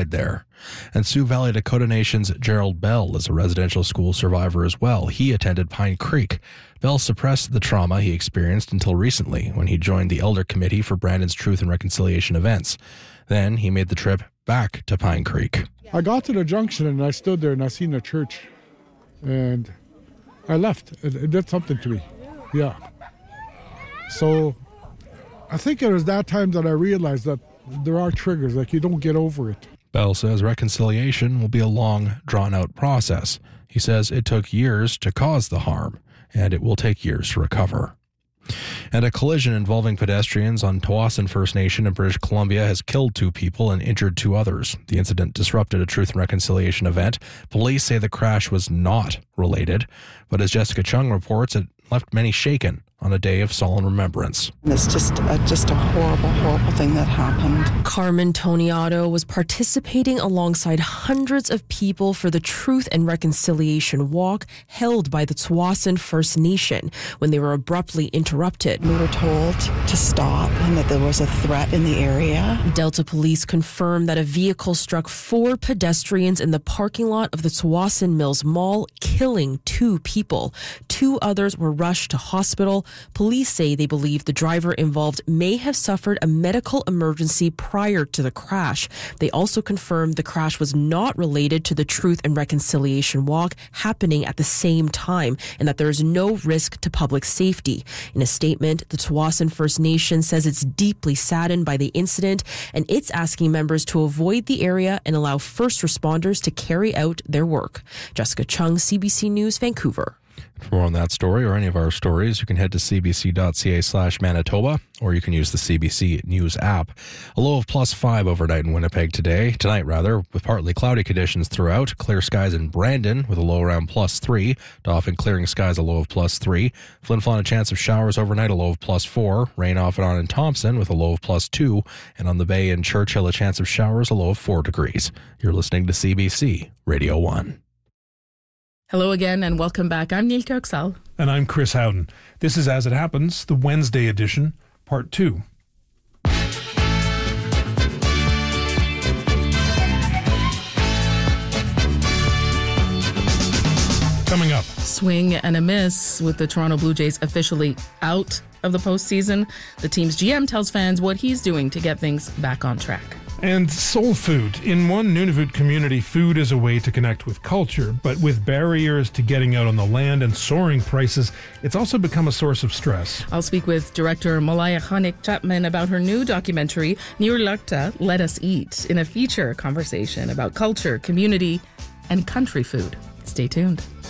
died there. And Sioux Valley Dakota Nation's Gerald Bell is a residential school survivor as well. He attended Pine Creek. Bell suppressed the trauma he experienced until recently when he joined the Elder Committee for Brandon's Truth and Reconciliation events. Then he made the trip back to Pine Creek. I got to the junction and I stood there and I seen the church and I left. It did something to me. Yeah. So I think it was that time that I realized that there are triggers, like you don't get over it. Bell says reconciliation will be a long, drawn-out process. He says it took years to cause the harm, and it will take years to recover. And a collision involving pedestrians on Tsawwassen First Nation in British Columbia has killed 2 people and injured 2 others. The incident disrupted a Truth and Reconciliation event. Police say the crash was not related, but as Jessica Chung reports, it left many shaken on a day of solemn remembrance. It's just a horrible, horrible thing that happened. Carmen Toniato was participating alongside hundreds of people for the Truth and Reconciliation Walk held by the Tsawwassen First Nation when they were abruptly interrupted. We were told to stop and that there was a threat in the area. Delta police confirmed that a vehicle struck 4 pedestrians in the parking lot of the Tsawwassen Mills Mall, killing 2 people. 2 others were rushed to hospital. Police say they believe the driver involved may have suffered a medical emergency prior to the crash. They also confirmed the crash was not related to the Truth and Reconciliation Walk happening at the same time and that there is no risk to public safety. In a statement, the Tsawwassen First Nation says it's deeply saddened by the incident and it's asking members to avoid the area and allow first responders to carry out their work. Jessica Chung, CBC News, Vancouver. For more on that story or any of our stories, you can head to cbc.ca/Manitoba, or you can use the CBC News app. A low of +5 overnight in Winnipeg tonight, with partly cloudy conditions throughout. Clear skies in Brandon with a low around +3. Dauphin clearing skies, a low of +3. Flin Flon, a chance of showers overnight, a low of +4. Rain off and on in Thompson with a low of +2. And on the Bay in Churchill, a chance of showers, a low of 4 degrees. You're listening to CBC Radio 1. Hello again and welcome back. I'm Neil Kirksall. And I'm Chris Howden. This is As It Happens, the Wednesday edition, Part 2. Coming up. Swing and a miss with the Toronto Blue Jays officially out of the postseason. The team's GM tells fans what he's doing to get things back on track. And soul food. In one Nunavut community, food is a way to connect with culture, but with barriers to getting out on the land and soaring prices, it's also become a source of stress. I'll speak with director Malaya Khanik-Chapman about her new documentary, Nirlakta, Let Us Eat, in a feature conversation about culture, community, and country food. Stay tuned.